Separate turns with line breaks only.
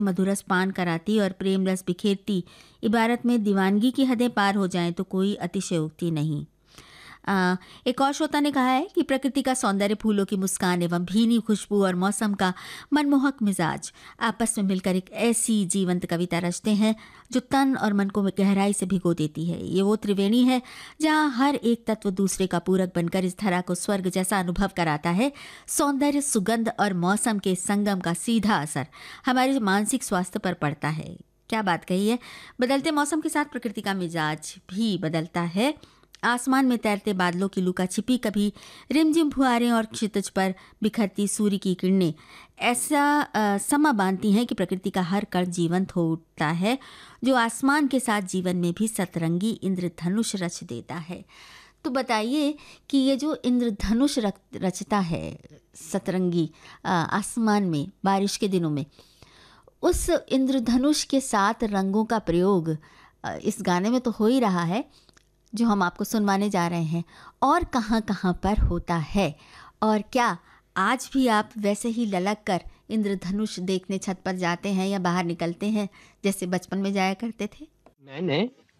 मधुरस पान कराती और प्रेम रस बिखेरती इबारत में दीवानगी की हदें पार हो जाएं तो कोई अतिशयोक्ति नहीं। एक और श्रोता ने कहा है कि प्रकृति का सौंदर्य, फूलों की मुस्कान एवं भीनी खुशबू और मौसम का मनमोहक मिजाज आपस में मिलकर एक ऐसी जीवंत कविता रचते हैं जो तन और मन को गहराई से भिगो देती है। ये वो त्रिवेणी है जहाँ हर एक तत्व दूसरे का पूरक बनकर इस धरा को स्वर्ग जैसा अनुभव कराता है। सौंदर्य, सुगंध और मौसम के संगम का सीधा असर हमारे मानसिक स्वास्थ्य पर पड़ता है। क्या बात कही है। बदलते मौसम के साथ प्रकृति का मिजाज भी बदलता है। आसमान में तैरते बादलों की लुका छिपी, कभी रिमझिम फुहारें और क्षितिज पर बिखरती सूर्य की किरणें ऐसा समा बांधती हैं कि प्रकृति का हर कण जीवंत हो उठता है, जो आसमान के साथ जीवन में भी सतरंगी इंद्रधनुष रच देता है। तो बताइए कि ये जो इंद्रधनुष रचता है सतरंगी आसमान में बारिश के दिनों में, उस इंद्रधनुष के सात रंगों का प्रयोग इस गाने में तो हो ही रहा है जो हम आपको सुनवाने जा रहे हैं, और कहाँ कहाँ पर होता है। और क्या आज भी आप वैसे ही ललक कर इंद्रधनुष देखने छत पर जाते हैं या बाहर निकलते हैं जैसे बचपन में जाया करते थे?
नहीं नहीं,